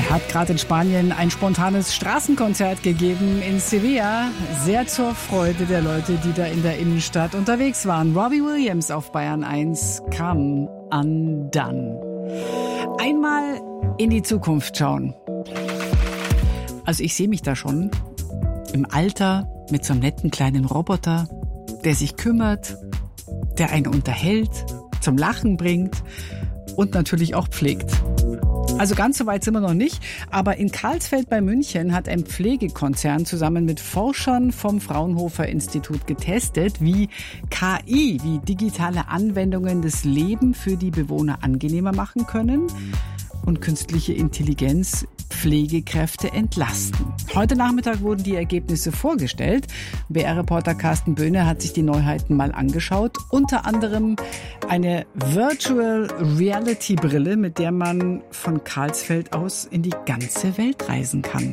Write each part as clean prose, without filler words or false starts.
hat gerade in Spanien ein spontanes Straßenkonzert gegeben in Sevilla. Sehr zur Freude der Leute, die da in der Innenstadt unterwegs waren. Robbie Williams auf Bayern 1, Come Undone. Einmal in die Zukunft schauen. Also ich sehe mich da schon im Alter mit so einem netten kleinen Roboter, der sich kümmert, der einen unterhält, zum Lachen bringt und natürlich auch pflegt. Also ganz so weit sind wir noch nicht, aber in Karlsfeld bei München hat ein Pflegekonzern zusammen mit Forschern vom Fraunhofer Institut getestet, wie KI, wie digitale Anwendungen das Leben für die Bewohner angenehmer machen können und künstliche Intelligenz Pflegekräfte entlasten. Heute Nachmittag wurden die Ergebnisse vorgestellt. BR-Reporter Carsten Böhne hat sich die Neuheiten mal angeschaut. Unter anderem eine Virtual Reality Brille, mit der man von Karlsfeld aus in die ganze Welt reisen kann.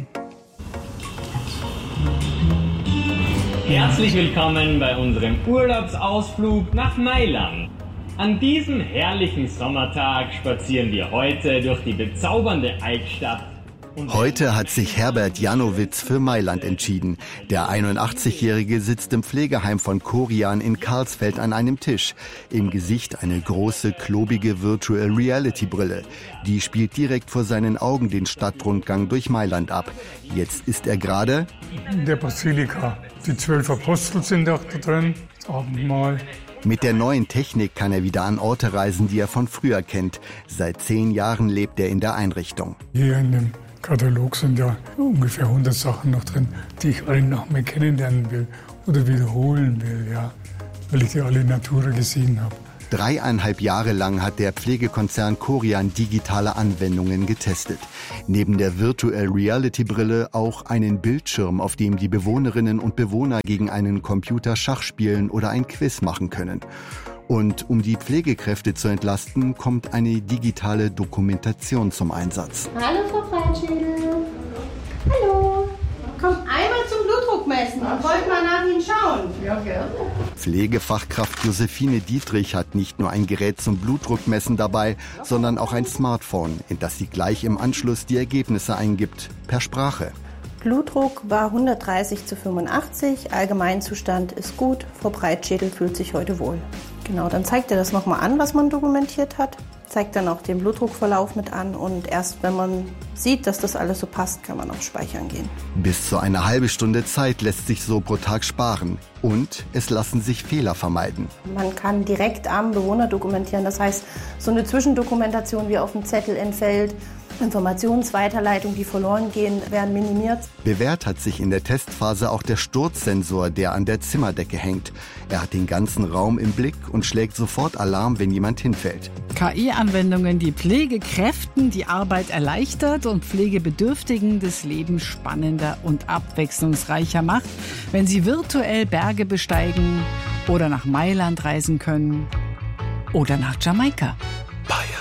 Herzlich willkommen bei unserem Urlaubsausflug nach Mailand. An diesem herrlichen Sommertag spazieren wir heute durch die bezaubernde Altstadt. Heute hat sich Herbert Janowitz für Mailand entschieden. Der 81-Jährige sitzt im Pflegeheim von Korian in Karlsfeld an einem Tisch. Im Gesicht eine große, klobige Virtual Reality Brille. Die spielt direkt vor seinen Augen den Stadtrundgang durch Mailand ab. Jetzt ist er gerade in der Basilika. Die 12 Apostel sind auch da drin. Das Abendmahl. Mit der neuen Technik kann er wieder an Orte reisen, die er von früher kennt. Seit 10 Jahren lebt er in der Einrichtung. Hier in dem Katalog sind ja ungefähr 100 Sachen noch drin, die ich alle noch mehr kennenlernen will oder wiederholen will, ja, weil ich die alle in Natura gesehen habe. 3,5 Jahre lang hat der Pflegekonzern Korian digitale Anwendungen getestet. Neben der Virtual Reality Brille auch einen Bildschirm, auf dem die Bewohnerinnen und Bewohner gegen einen Computer Schach spielen oder ein Quiz machen können. Und um die Pflegekräfte zu entlasten, kommt eine digitale Dokumentation zum Einsatz. Hallo Frau Breitschädel. Hallo. Kommt einmal zum Blutdruck messen und wollt mal nach Ihnen schauen. Ja, gerne. Pflegefachkraft Josephine Dietrich hat nicht nur ein Gerät zum Blutdruckmessen dabei, sondern auch ein Smartphone, in das sie gleich im Anschluss die Ergebnisse eingibt, per Sprache. Blutdruck war 130/85, Allgemeinzustand ist gut, Frau Breitschädel fühlt sich heute wohl. Genau, dann zeigt er das nochmal an, was man dokumentiert hat, zeigt dann auch den Blutdruckverlauf mit an und erst wenn man sieht, dass das alles so passt, kann man auf Speichern gehen. Bis zu eine halbe Stunde Zeit lässt sich so pro Tag sparen und es lassen sich Fehler vermeiden. Man kann direkt am Bewohner dokumentieren, das heißt, so eine Zwischendokumentation wie auf dem Zettel entfällt, Informationsweiterleitung, die verloren gehen, werden minimiert. Bewährt hat sich in der Testphase auch der Sturzsensor, der an der Zimmerdecke hängt. Er hat den ganzen Raum im Blick und schlägt sofort Alarm, wenn jemand hinfällt. KI-Anwendungen, die Pflegekräften die Arbeit erleichtert und Pflegebedürftigen das Leben spannender und abwechslungsreicher macht, wenn sie virtuell Berge besteigen oder nach Mailand reisen können oder nach Jamaika.